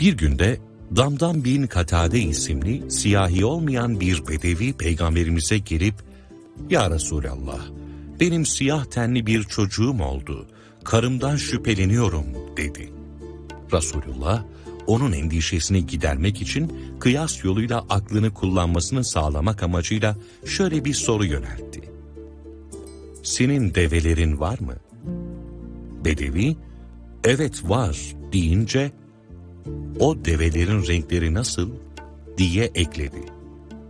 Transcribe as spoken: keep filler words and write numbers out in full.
Bir günde Damdam bin Katade isimli siyahi olmayan bir bedevi peygamberimize gelip, "Ya Resulallah, benim siyah tenli bir çocuğum oldu, karımdan şüpheleniyorum," dedi. Resulullah, onun endişesini gidermek için kıyas yoluyla aklını kullanmasını sağlamak amacıyla şöyle bir soru yöneltti: "Senin develerin var mı?" Bedevi, "Evet var," deyince, "O develerin renkleri nasıl?" diye ekledi.